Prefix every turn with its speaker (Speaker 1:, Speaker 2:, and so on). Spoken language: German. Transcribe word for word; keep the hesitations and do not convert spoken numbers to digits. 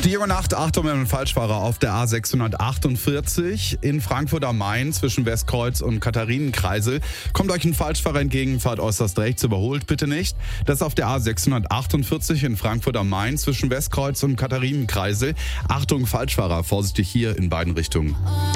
Speaker 1: vier Uhr Nacht, Achtung, ein Falschfahrer auf der A sechshundertachtundvierzig in Frankfurt am Main zwischen Westkreuz und Katharinenkreisel. Kommt euch ein Falschfahrer entgegen, fahrt äußerst rechts, überholt bitte nicht. Das ist auf der A sechshundertachtundvierzig in Frankfurt am Main zwischen Westkreuz und Katharinenkreisel. Achtung, Falschfahrer, vorsichtig hier in beiden Richtungen.